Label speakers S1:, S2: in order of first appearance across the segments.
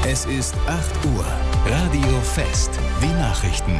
S1: Es ist 8 Uhr. Radio Fest. Die Nachrichten.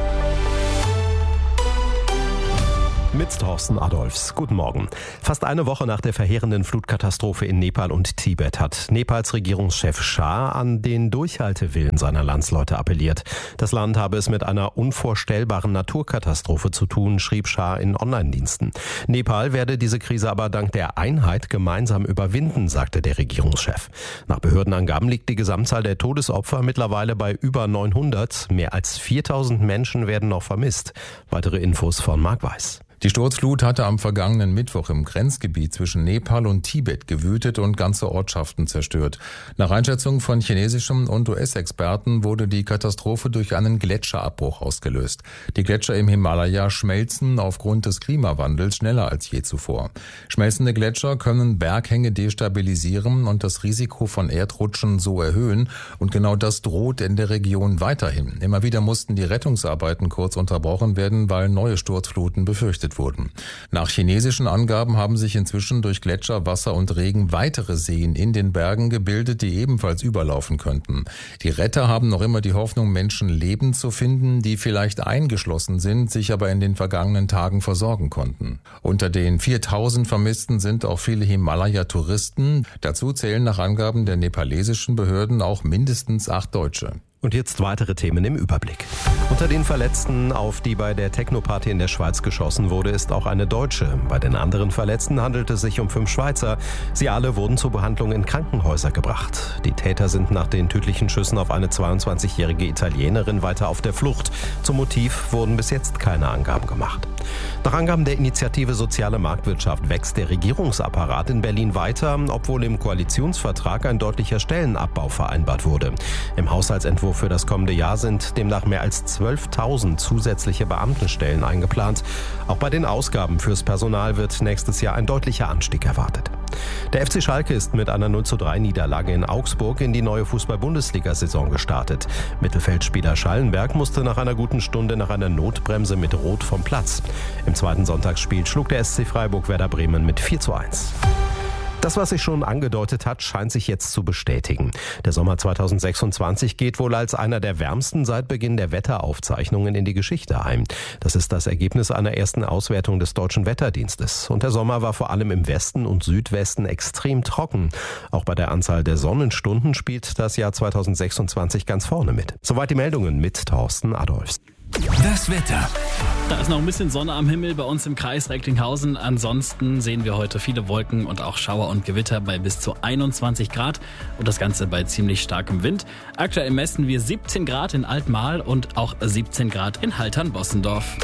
S2: Mit Thorsten Adolfs. Guten Morgen. Fast eine Woche nach der verheerenden Flutkatastrophe in Nepal und Tibet hat Nepals Regierungschef Shah an den Durchhaltewillen seiner Landsleute appelliert. Das Land habe es mit einer unvorstellbaren Naturkatastrophe zu tun, schrieb Shah in Online-Diensten. Nepal werde diese Krise aber dank der Einheit gemeinsam überwinden, sagte der Regierungschef. Nach Behördenangaben liegt die Gesamtzahl der Todesopfer mittlerweile bei über 900. Mehr als 4000 Menschen werden noch vermisst. Weitere Infos von Marc Weiß.
S3: Die Sturzflut hatte am vergangenen Mittwoch im Grenzgebiet zwischen Nepal und Tibet gewütet und ganze Ortschaften zerstört. Nach Einschätzung von chinesischen und US-Experten wurde die Katastrophe durch einen Gletscherabbruch ausgelöst. Die Gletscher im Himalaya schmelzen aufgrund des Klimawandels schneller als je zuvor. Schmelzende Gletscher können Berghänge destabilisieren und das Risiko von Erdrutschen so erhöhen. Und genau das droht in der Region weiterhin. Immer wieder mussten die Rettungsarbeiten kurz unterbrochen werden, weil neue Sturzfluten befürchtet wurden. Nach chinesischen Angaben haben sich inzwischen durch Gletscher, Wasser und Regen weitere Seen in den Bergen gebildet, die ebenfalls überlaufen könnten. Die Retter haben noch immer die Hoffnung, Menschen lebend zu finden, die vielleicht eingeschlossen sind, sich aber in den vergangenen Tagen versorgen konnten. Unter den 4000 Vermissten sind auch viele Himalaya-Touristen. Dazu zählen nach Angaben der nepalesischen Behörden auch mindestens 8 Deutsche.
S2: Und jetzt weitere Themen im Überblick. Unter den Verletzten, auf die bei der Techno-Party in der Schweiz geschossen wurde, ist auch eine Deutsche. Bei den anderen Verletzten handelt es sich um 5 Schweizer. Sie alle wurden zur Behandlung in Krankenhäuser gebracht. Die Täter sind nach den tödlichen Schüssen auf eine 22-jährige Italienerin weiter auf der Flucht. Zum Motiv wurden bis jetzt keine Angaben gemacht. Nach Angaben der Initiative Soziale Marktwirtschaft wächst der Regierungsapparat in Berlin weiter, obwohl im Koalitionsvertrag ein deutlicher Stellenabbau vereinbart wurde. Im Haushaltsentwurf für das kommende Jahr sind demnach mehr als 12.000 zusätzliche Beamtenstellen eingeplant. Auch bei den Ausgaben fürs Personal wird nächstes Jahr ein deutlicher Anstieg erwartet. Der FC Schalke ist mit einer 0:3 Niederlage in Augsburg in die neue Fußball-Bundesliga-Saison gestartet. Mittelfeldspieler Schallenberg musste nach einer guten Stunde nach einer Notbremse mit Rot vom Platz. Im zweiten Sonntagsspiel schlug der SC Freiburg Werder Bremen mit 4:1. Das, was sich schon angedeutet hat, scheint sich jetzt zu bestätigen. Der Sommer 2026 geht wohl als einer der wärmsten seit Beginn der Wetteraufzeichnungen in die Geschichte ein. Das ist das Ergebnis einer ersten Auswertung des Deutschen Wetterdienstes. Und der Sommer war vor allem im Westen und Südwesten extrem trocken. Auch bei der Anzahl der Sonnenstunden spielt das Jahr 2026 ganz vorne mit. Soweit die Meldungen mit Thorsten Adolfs.
S1: Das Wetter.
S4: Da ist noch ein bisschen Sonne am Himmel bei uns im Kreis Recklinghausen. Ansonsten sehen wir heute viele Wolken und auch Schauer und Gewitter bei bis zu 21 Grad und das Ganze bei ziemlich starkem Wind. Aktuell messen wir 17 Grad in Altmarl und auch 17 Grad in Haltern-Bossendorf.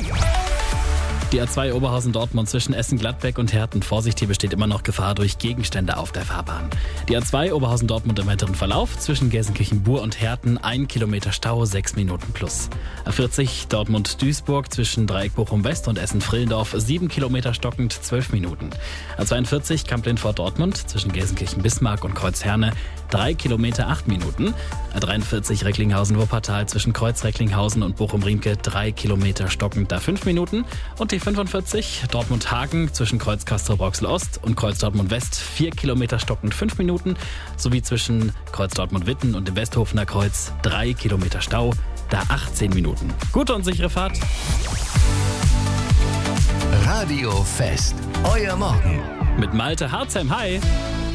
S4: Die A2 Oberhausen-Dortmund zwischen Essen-Gladbeck und Herten. Vorsicht, hier besteht immer noch Gefahr durch Gegenstände auf der Fahrbahn. Die A2 Oberhausen-Dortmund im weiteren Verlauf zwischen Gelsenkirchen-Bur und Herten 1 Kilometer Stau, 6 Minuten plus. A40 Dortmund-Duisburg zwischen Dreieck Bochum-West und Essen-Frillendorf 7 Kilometer stockend, 12 Minuten. A42 Kamp-Lindfort-Dortmund zwischen Gelsenkirchen-Bismarck und Kreuz-Herne 3 Kilometer, 8 Minuten. A43 Recklinghausen-Wuppertal zwischen Kreuz-Recklinghausen und Bochum-Riemke 3 Kilometer stockend, da 5 Minuten. Und die 45 Dortmund-Hagen zwischen Kreuz Castrop-Rauxel-Ost und Kreuz Dortmund-West 4 Kilometer stockend, 5 Minuten. Sowie zwischen Kreuz Dortmund-Witten und dem Westhofener Kreuz 3 Kilometer Stau, da 18 Minuten. Gute und sichere Fahrt.
S1: Radio Fest. Euer Morgen.
S4: Mit Malte Harzheim. Hi.